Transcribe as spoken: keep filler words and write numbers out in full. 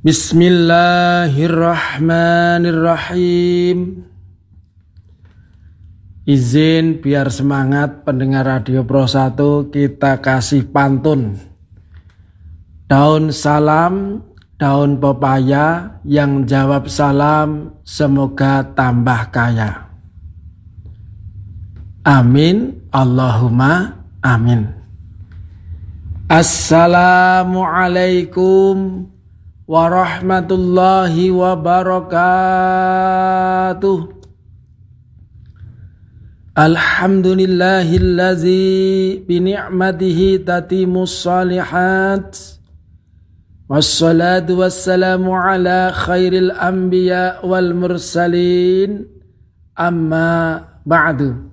Bismillahirrahmanirrahim. Izin biar semangat pendengar Radio Pro satu, kita kasih pantun. Daun salam, daun pepaya, yang jawab salam semoga tambah kaya. Amin, Allahumma amin. Assalamualaikum warahmatullahi wabarakatuh. Alhamdulillahillazi bini'matihi tatimus salihat. Wassalatu wassalamu ala khairil anbiya wal mursalin. Amma ba'du.